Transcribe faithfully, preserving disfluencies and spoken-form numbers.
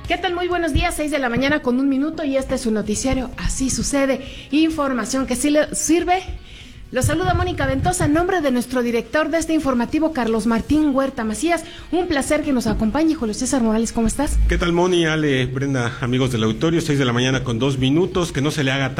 ¿Qué tal? Muy buenos días, seis de la mañana con un minuto y este es su noticiario. Así sucede, información que sí le sirve. Los saluda Mónica Ventosa en nombre de nuestro director de este informativo, Carlos Martín Huerta Macías. Un placer que nos acompañe, Julio César Morales, ¿cómo estás? ¿Qué tal, Moni, Ale, Brenda, amigos del auditorio? seis de la mañana con dos minutos, que no se le haga